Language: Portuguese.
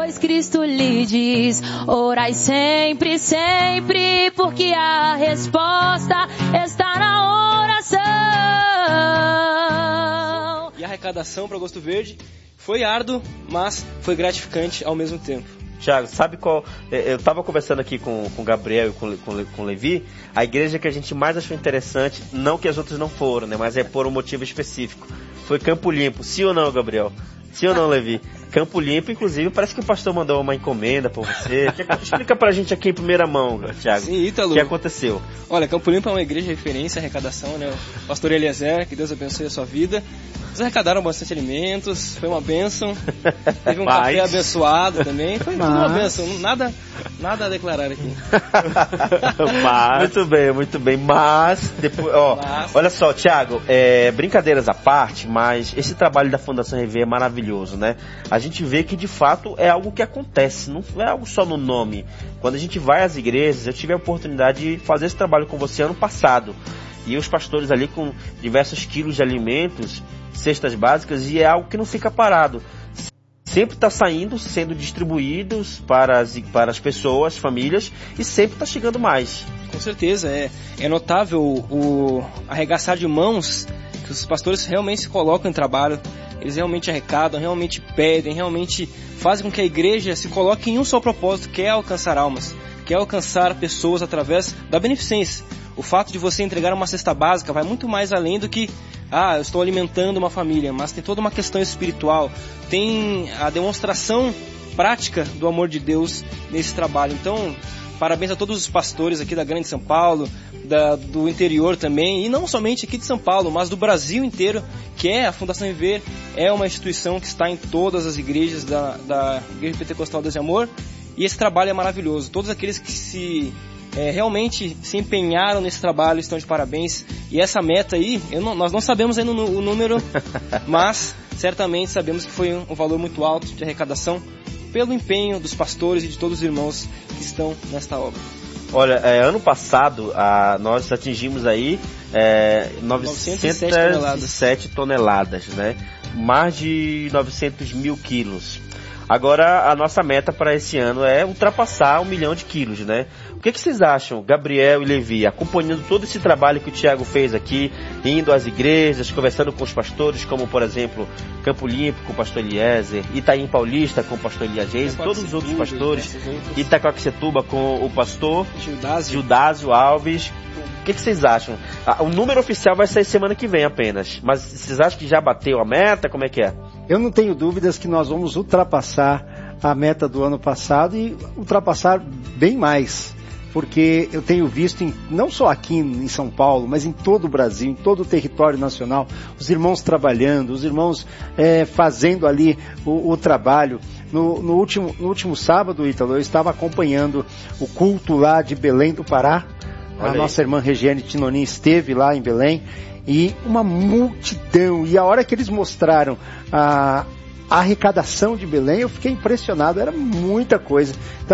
pois Cristo lhe diz: orai sempre, sempre, porque a resposta está na oração. E a arrecadação para Gosto Verde foi árduo, mas foi gratificante ao mesmo tempo. Tiago, sabe qual... Eu estava conversando aqui com o Gabriel e com o Levi. A igreja que a gente mais achou interessante, não que as outras não foram, né? Mas é por um motivo específico. Foi Campo Limpo. Sim ou não, Gabriel? Sim ou não, Levi? Campo Limpo, inclusive, parece que o pastor mandou uma encomenda por você. Explica pra gente aqui em primeira mão, Tiago. Sim, Ítalo. O que aconteceu? Olha, Campo Limpo é uma igreja de referência, arrecadação, né? O pastor Eliezer, que Deus abençoe a sua vida. Eles arrecadaram bastante alimentos, foi uma bênção. Teve um café abençoado também. Foi tudo uma bênção, nada a declarar aqui. Muito bem. Mas, depois, olha só, Tiago, brincadeiras à parte, mas esse trabalho da Fundação Rever é maravilhoso, né? A gente vê que de fato é algo que acontece, não é algo só no nome. Quando a gente vai às igrejas, eu tive a oportunidade de fazer esse trabalho com você ano passado. E os pastores ali com diversos quilos de alimentos, cestas básicas, e é algo que não fica parado. Sempre está saindo, sendo distribuídos para as pessoas, famílias, e sempre está chegando mais. Com certeza, é notável o arregaçar de mãos que os pastores realmente se colocam em trabalho. Eles realmente arrecadam, realmente pedem, realmente fazem com que a igreja se coloque em um só propósito, que é alcançar almas, que é alcançar pessoas através da beneficência. O fato de você entregar uma cesta básica vai muito mais além do que eu estou alimentando uma família, mas tem toda uma questão espiritual, tem a demonstração prática do amor de Deus nesse trabalho. Então, parabéns a todos os pastores aqui da Grande São Paulo, do interior também, e não somente aqui de São Paulo, mas do Brasil inteiro, que a Fundação Rever é uma instituição que está em todas as igrejas da Igreja Pentecostal Deus e Amor, e esse trabalho é maravilhoso. Todos aqueles que realmente se empenharam nesse trabalho estão de parabéns, e essa meta aí, nós não sabemos ainda o número, mas certamente sabemos que foi um valor muito alto de arrecadação, pelo empenho dos pastores e de todos os irmãos que estão nesta obra. Olha, ano passado nós atingimos aí 907 toneladas, né? Mais de 900 mil quilos. Agora, a nossa meta para esse ano é ultrapassar 1 milhão de quilos, né? O que vocês acham, Gabriel e Levi, acompanhando todo esse trabalho que o Tiago fez aqui, indo às igrejas, conversando com os pastores, como, por exemplo, Campo Limpo com o pastor Eliezer, Itaim Paulista com o pastor Elias, e todos os outros pastores, Itacoaxetuba com o pastor Gildásio Alves. O que vocês acham? O número oficial vai sair semana que vem apenas, mas vocês acham que já bateu a meta? Como é que é? Eu não tenho dúvidas que nós vamos ultrapassar a meta do ano passado e ultrapassar bem mais, porque eu tenho visto, não só aqui em São Paulo, mas em todo o Brasil, em todo o território nacional, os irmãos trabalhando, os irmãos fazendo ali o trabalho. No último sábado, Ítalo, eu estava acompanhando o culto lá de Belém do Pará. A nossa irmã Regiane Tinonim esteve lá em Belém, e uma multidão, e a hora que eles mostraram a arrecadação de Belém, eu fiquei impressionado, era muita coisa. Então,